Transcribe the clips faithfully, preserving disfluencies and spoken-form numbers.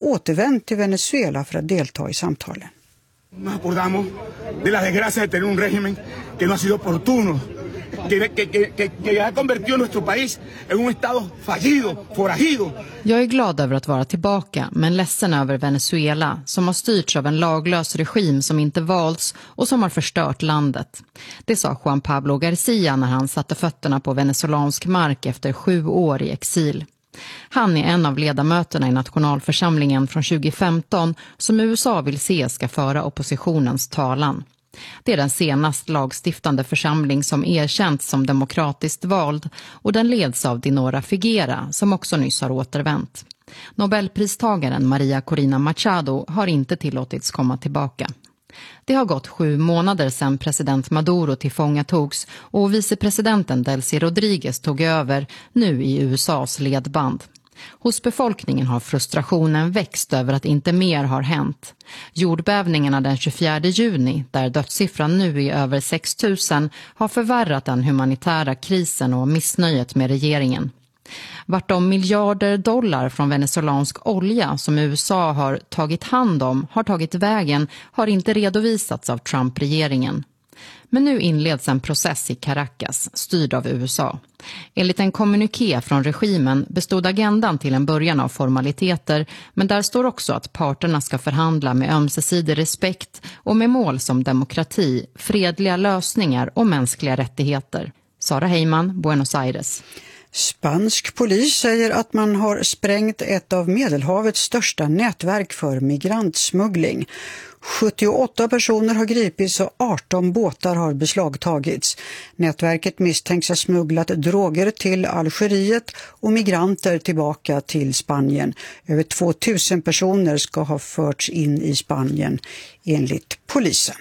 återvänt till Venezuela för att delta i samtalen. Nos acordamos de la desgracia de tener un régimen que no ha sido oportuno, que, que, que, que ha convertido nuestro país en un estado fallido, forajido. Jag är glad över att vara tillbaka, men ledsen över Venezuela som har styrts av en laglös regim som inte valts och som har förstört landet. Det sa Juan Pablo Garcia när han satte fötterna på venezolansk mark efter sju år i exil. Han är en av ledamöterna i nationalförsamlingen från tjugo femton som U S A vill se ska föra oppositionens talan. Det är den senast lagstiftande församling som erkänts som demokratiskt vald och den leds av Dinora Figuera som också nyss har återvänt. Nobelpristagaren Maria Corina Machado har inte tillåtits komma tillbaka. Det har gått sju månader sedan president Maduro tillfångatogs och vicepresidenten Delcy Rodriguez tog över nu i U S As ledband. Hos befolkningen har frustrationen växt över att inte mer har hänt. Jordbävningarna den tjugofjärde juni, där dödssiffran nu är över sex tusen, har förvärrat den humanitära krisen och missnöjet med regeringen. Vart de miljarder dollar från venezolansk olja som U S A har tagit hand om har tagit vägen har inte redovisats av Trump-regeringen. Men nu inleds en process i Caracas, styrd av U S A. Enligt en kommuniké från regimen bestod agendan till en början av formaliteter, men där står också att parterna ska förhandla med ömsesidig respekt och med mål som demokrati, fredliga lösningar och mänskliga rättigheter. Sara Heyman, Buenos Aires. Spansk polis säger att man har sprängt ett av Medelhavets största nätverk för migrantsmuggling. sjuttioåtta personer har gripits och arton båtar har beslagtagits. Nätverket misstänks ha smugglat droger till Algeriet och migranter tillbaka till Spanien. Över tvåtusen personer ska ha förts in i Spanien enligt polisen.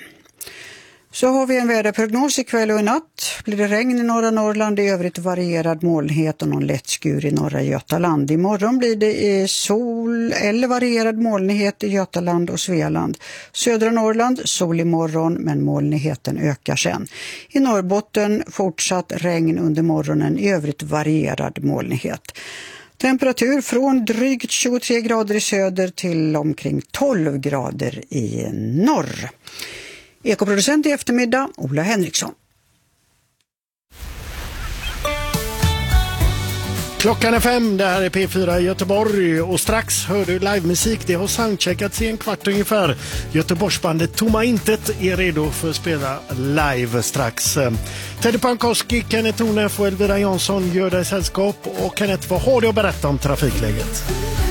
Så har vi en väderprognos ikväll och i natt. Blir det regn i norra Norrland, i övrigt varierad molnighet och någon lätt skur i norra Götaland. Imorgon blir det sol eller varierad molnighet i Götaland och Svealand. Södra Norrland, sol imorgon men molnigheten ökar sen. I Norrbotten fortsatt regn under morgonen, i övrigt varierad molnighet. Temperatur från drygt tjugotre grader i söder till omkring tolv grader i norr. Ekoproducent i eftermiddag, Ola Henriksson. Klockan är fem, det här är P fyra Göteborg och strax hör du livemusik. Det har soundcheckats i en kvart ungefär. Göteborgsbandet Tomma Intet är redo för att spela live strax. Teddy Pankowski, Kenneth Tornef och Elvira Jansson gör dig sällskap. Och Kenneth, vad har du att berätta om trafikläget?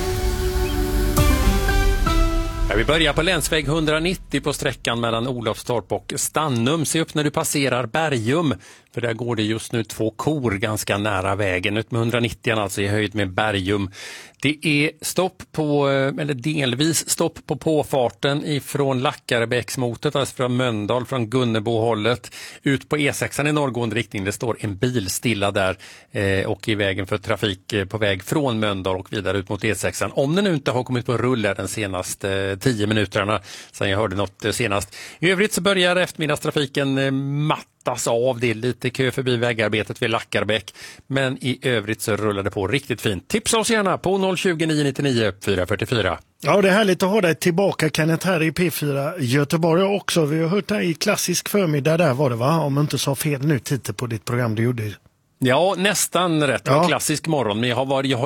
Vi börjar på länsväg etthundranittio på sträckan mellan Olofstorp och Stannum. Se upp när du passerar Bergum, för där går det just nu två kor ganska nära vägen. Ut med etthundranittio alltså i höjd med Bergum. Det är stopp på, eller delvis stopp på påfarten ifrån Lackarebäcksmotet, alltså från Mölndal, från Gunnebohållet ut på E sex i norrgående riktning. Det står en bil stilla där eh, och i vägen för trafik eh, på väg från Mölndal och vidare ut mot E sex. Om den nu inte har kommit på rull den senaste eh, tio minuterna sedan jag hörde något eh, senast. I övrigt så börjar eftermiddagstrafiken eh, matt av. Det är lite kö förbi vägarbetet vid Lackarbäck, men i övrigt så rullar det på riktigt fint. Tipsa oss gärna på noll tjugo nio nittionio fyra fyrtiofyra. Ja, det är härligt att ha dig tillbaka, Kenneth, här i P fyra Göteborg också. Vi har hört dig i klassisk förmiddag där var det, va? Om jag inte sa fel nu titel på ditt program du gjorde. Ja, nästan rätt. Ja. Klassisk morgon, men jag har, varit, jag har